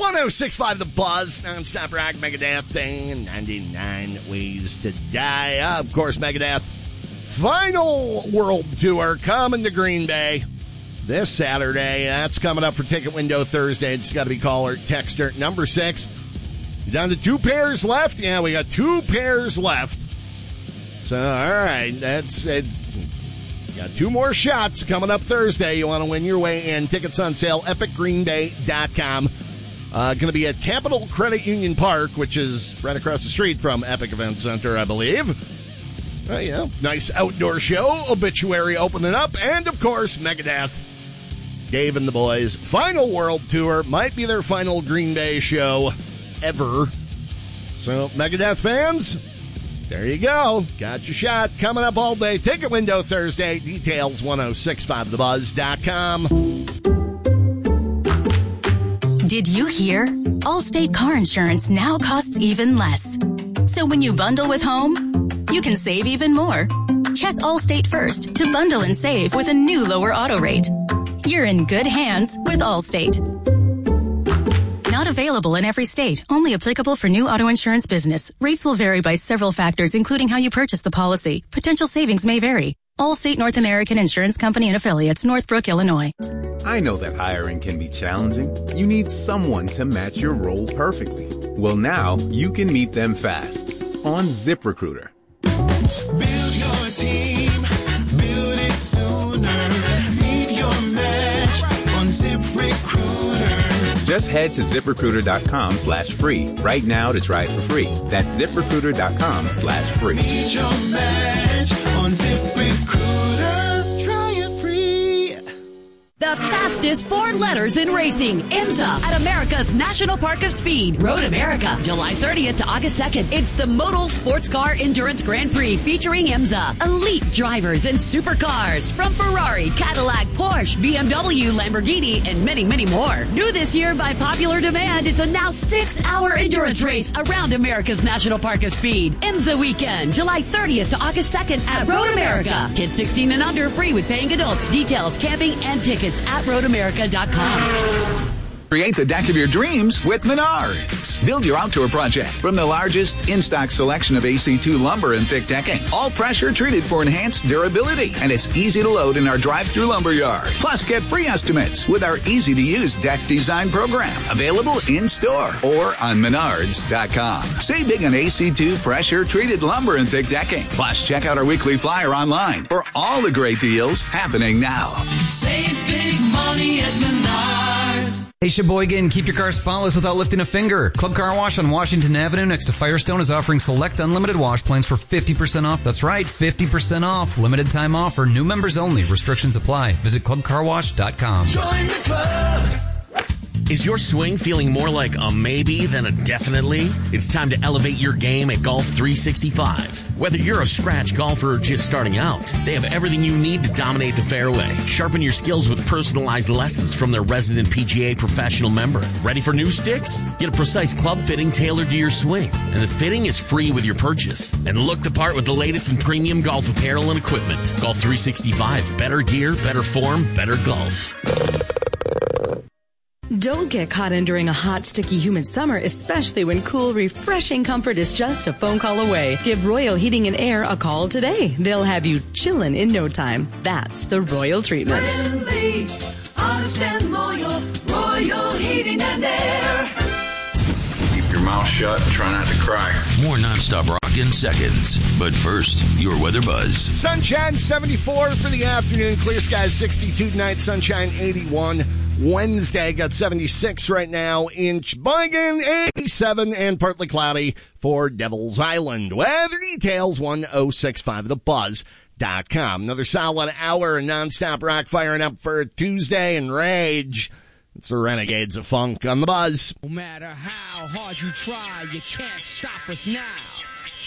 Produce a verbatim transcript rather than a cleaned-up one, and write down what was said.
one oh six point five The Buzz, non-stop rock, Megadeth thing, and ninety-nine Ways to Die. Uh, of course, Megadeth final world tour coming to Green Bay this Saturday. That's coming up for Ticket Window Thursday. It's got to be caller, texter, number six. Down to two pairs left. Yeah, we got two pairs left. So, all right, that's it. Got two more shots coming up Thursday. You want to win your way in. Tickets on sale, epic green bay dot com. Uh, going to be at Capital Credit Union Park, which is right across the street from Epic Event Center, I believe. Uh, yeah, nice outdoor show. Obituary opening up. And, of course, Megadeth. Dave and the boys. Final world tour. Might be their final Green Bay show ever. So, Megadeth fans, there you go. Got your shot. Coming up all day. Ticket window Thursday. Details one oh six point five the buzz dot com. Did you hear? Allstate car insurance now costs even less. So when you bundle with home, you can save even more. Check Allstate first to bundle and save with a new lower auto rate. You're in good hands with Allstate. Not available in every state. Only applicable for new auto insurance business. Rates will vary by several factors, including how you purchase the policy. Potential savings may vary. Allstate North American Insurance Company and Affiliates, Northbrook, Illinois. I know that hiring can be challenging. You need someone to match your role perfectly. Well, now you can meet them fast on ZipRecruiter. Build your team, build it sooner. Meet your match on ZipRecruiter. Just head to ZipRecruiter.com slash free right now to try it for free. That's ZipRecruiter.com slash free. Meet your match on ZipRecruiter. Try it free. The fastest four letters in racing, IMSA, at America's National Park of Speed, Road America, July thirtieth to August second. It's the Modal Sports Car Endurance Grand Prix featuring IMSA. Elite drivers and supercars from Ferrari, Cadillac, Porsche, B M W, Lamborghini, and many, many more. New this year by popular demand, it's a now six-hour endurance race around America's National Park of Speed. IMSA weekend, July thirtieth to August second at Road America. Kids sixteen and under, free with paying adults. Details, camping, and tickets at road america dot com. Create the deck of your dreams with Menards. Build your outdoor project from the largest in-stock selection of A C two lumber and thick decking. All pressure treated for enhanced durability. And it's easy to load in our drive-through lumber yard. Plus, get free estimates with our easy-to-use deck design program. Available in-store or on menards dot com. Save big on A C two pressure treated lumber and thick decking. Plus, check out our weekly flyer online for all the great deals happening now. Save big money at Menards. Hey, Sheboygan, keep your car spotless without lifting a finger. Club Car Wash on Washington Avenue next to Firestone is offering select unlimited wash plans for fifty percent off. That's right, fifty percent off. Limited time offer. New members only. Restrictions apply. Visit club car wash dot com. Join the club. Is your swing feeling more like a maybe than a definitely? It's time to elevate your game at Golf three sixty-five. Whether you're a scratch golfer or just starting out, they have everything you need to dominate the fairway. Sharpen your skills with personalized lessons from their resident P G A professional member. Ready for new sticks? Get a precise club fitting tailored to your swing. And the fitting is free with your purchase. And look the part with the latest in premium golf apparel and equipment. Golf three sixty-five. Better gear, better form, better golf. Don't get caught enduring a hot, sticky, humid summer, especially when cool, refreshing comfort is just a phone call away. Give Royal Heating and Air a call today. They'll have you chillin' in no time. That's the Royal treatment. Friendly, honest and loyal, Royal Heating and Air. Keep your mouth shut and try not to cry. More nonstop rock in seconds. But first, your weather buzz. Sunshine seventy-four for the afternoon. Clear skies sixty-two tonight. Sunshine eighty-one. Wednesday got seventy-six right now in Sheboygan, eighty-seven and partly cloudy for Devil's Island. Weather details one oh six point five the buzz dot com. Another solid hour of nonstop rock firing up for Tuesday and Rage. It's the Renegades of Funk on the Buzz. No matter how hard you try, you can't stop us now.